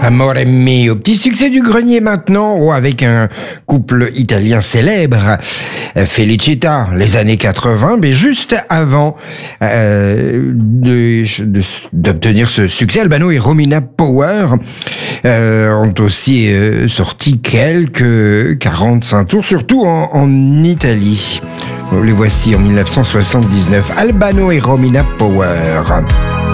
Amore mio, petit succès du grenier maintenant, avec un couple italien célèbre, Felicita, les années 80, mais juste avant d'obtenir ce succès, Albano et Romina Power ont aussi sorti quelques 45 tours, surtout en Italie. Les voici en 1979, Albano et Romina Power.